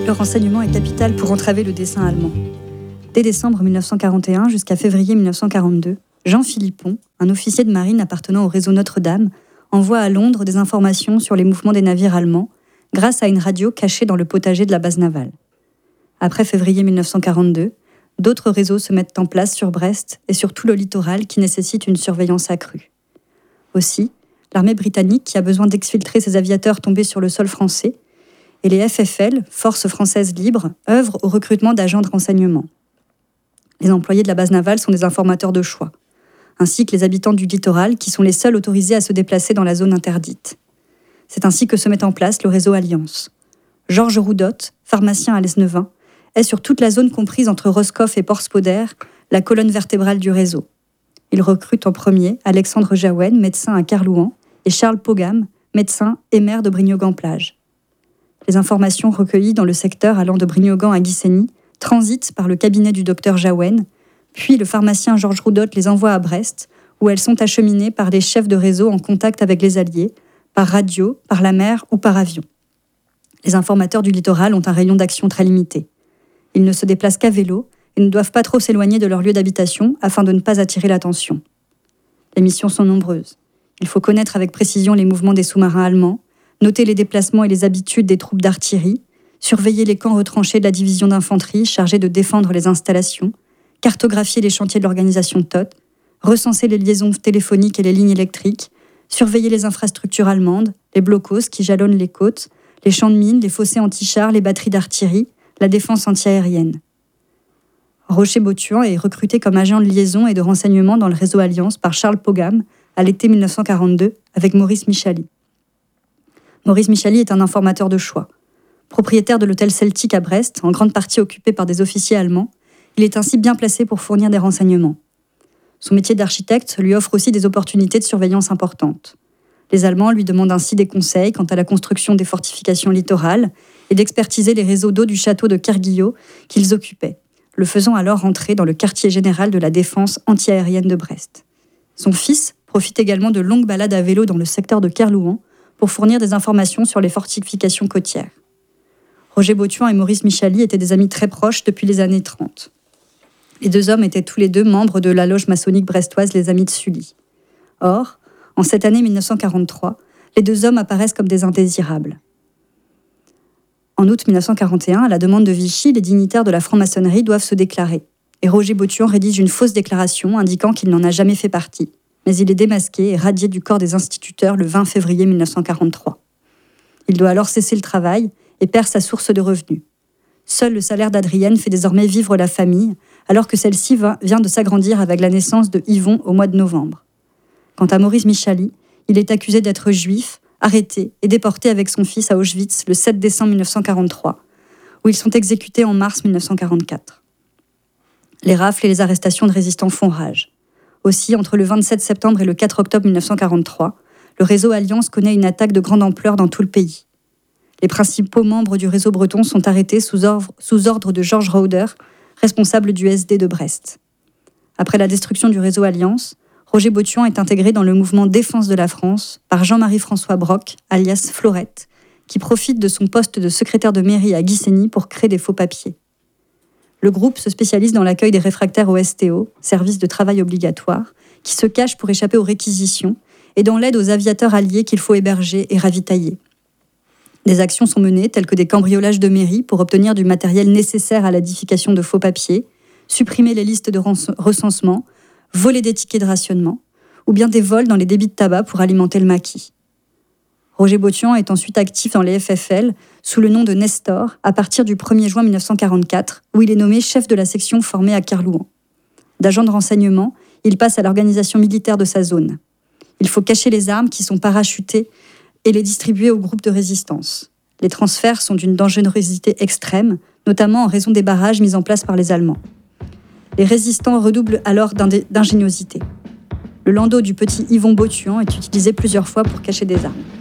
Le renseignement est capital pour entraver le dessein allemand. Dès décembre 1941 jusqu'à février 1942, Jean Philippon, un officier de marine appartenant au réseau Notre-Dame, envoie à Londres des informations sur les mouvements des navires allemands grâce à une radio cachée dans le potager de la base navale. Après février 1942, d'autres réseaux se mettent en place sur Brest et sur tout le littoral qui nécessite une surveillance accrue. Aussi, l'armée britannique, qui a besoin d'exfiltrer ses aviateurs tombés sur le sol français, et les FFL, Forces françaises libres, œuvrent au recrutement d'agents de renseignement. Les employés de la base navale sont des informateurs de choix, ainsi que les habitants du littoral qui sont les seuls autorisés à se déplacer dans la zone interdite. C'est ainsi que se met en place le réseau Alliance. Georges Roudotte, pharmacien à Lesneven, est sur toute la zone comprise entre Roscoff et Port-Spoder, la colonne vertébrale du réseau. Il recrute en premier Alexandre Jaouen, médecin à Carlouan, et Charles Pogam, médecin et maire de Brignogan-Plage. Les informations recueillies dans le secteur allant de Brignogan à Guissény transitent par le cabinet du docteur Jaouen, puis le pharmacien Georges Roudotte les envoie à Brest, où elles sont acheminées par les chefs de réseau en contact avec les Alliés, par radio, par la mer ou par avion. Les informateurs du littoral ont un rayon d'action très limité. Ils ne se déplacent qu'à vélo et ne doivent pas trop s'éloigner de leur lieu d'habitation afin de ne pas attirer l'attention. Les missions sont nombreuses. Il faut connaître avec précision les mouvements des sous-marins allemands, noter les déplacements et les habitudes des troupes d'artillerie, surveiller les camps retranchés de la division d'infanterie chargée de défendre les installations, cartographier les chantiers de l'organisation TOT, recenser les liaisons téléphoniques et les lignes électriques, surveiller les infrastructures allemandes, les blocos qui jalonnent les côtes, les champs de mines, les fossés anti-chars, les batteries d'artillerie, la défense antiaérienne. Rocher-Bothuan est recruté comme agent de liaison et de renseignement dans le réseau Alliance par Charles Pogam à l'été 1942 avec Maurice Michaly. Maurice Michaly est un informateur de choix. Propriétaire de l'hôtel Celtique à Brest, en grande partie occupé par des officiers allemands, il est ainsi bien placé pour fournir des renseignements. Son métier d'architecte lui offre aussi des opportunités de surveillance importantes. Les Allemands lui demandent ainsi des conseils quant à la construction des fortifications littorales et d'expertiser les réseaux d'eau du château de Kerguillot qu'ils occupaient, le faisant alors entrer dans le quartier général de la défense antiaérienne de Brest. Son fils profite également de longues balades à vélo dans le secteur de Kerlouan pour fournir des informations sur les fortifications côtières. Roger Bothuan et Maurice Michaly étaient des amis très proches depuis les années 30. Les deux hommes étaient tous les deux membres de la loge maçonnique brestoise Les Amis de Sully. Or, en cette année 1943, les deux hommes apparaissent comme des indésirables. En août 1941, à la demande de Vichy, les dignitaires de la franc-maçonnerie doivent se déclarer. Et Roger Bothuan rédige une fausse déclaration indiquant qu'il n'en a jamais fait partie. Mais il est démasqué et radié du corps des instituteurs le 20 février 1943. Il doit alors cesser le travail et perd sa source de revenus. Seul le salaire d'Adrienne fait désormais vivre la famille, alors que celle-ci vient de s'agrandir avec la naissance de Yvon au mois de novembre. Quant à Maurice Michaly, il est accusé d'être juif, arrêté et déporté avec son fils à Auschwitz le 7 décembre 1943, où ils sont exécutés en mars 1944. Les rafles et les arrestations de résistants font rage. Aussi, entre le 27 septembre et le 4 octobre 1943, le réseau Alliance connaît une attaque de grande ampleur dans tout le pays. Les principaux membres du réseau breton sont arrêtés sous ordre de Georges Rauder, responsable du SD de Brest. Après la destruction du réseau Alliance, Roger Bothuan est intégré dans le mouvement Défense de la France par Jean-Marie-François Brock, alias Florette, qui profite de son poste de secrétaire de mairie à Guissény pour créer des faux papiers. Le groupe se spécialise dans l'accueil des réfractaires au STO, service de travail obligatoire, qui se cachent pour échapper aux réquisitions, et dans l'aide aux aviateurs alliés qu'il faut héberger et ravitailler. Des actions sont menées, telles que des cambriolages de mairie pour obtenir du matériel nécessaire à l'édification de faux papiers, supprimer les listes de recensement, voler des tickets de rationnement, ou bien des vols dans les débits de tabac pour alimenter le maquis. Roger Bothuan est ensuite actif dans les FFL sous le nom de Nestor à partir du 1er juin 1944, où il est nommé chef de la section formée à Kerlouan. D'agent de renseignement, il passe à l'organisation militaire de sa zone. Il faut cacher les armes qui sont parachutées et les distribuer aux groupes de résistance. Les transferts sont d'une dangerosité extrême, notamment en raison des barrages mis en place par les Allemands. Les résistants redoublent alors d'ingéniosité. Le landau du petit Yvon Bothuan est utilisé plusieurs fois pour cacher des armes.